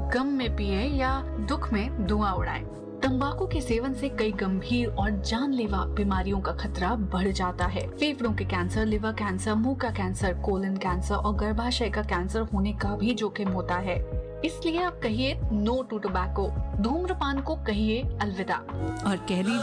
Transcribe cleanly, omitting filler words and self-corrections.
गम में पिए या दुख में धुआं उड़ाएं। तंबाकू के सेवन से कई गंभीर और जानलेवा बीमारियों का खतरा बढ़ जाता है। फेफड़ों के कैंसर, लिवर कैंसर, मुंह का कैंसर, कोलन कैंसर और गर्भाशय का कैंसर होने का भी जोखिम होता है। इसलिए आप कहिए नो टू टोबैको, धूम्रपान को कहिए अलविदा और कह दीजिए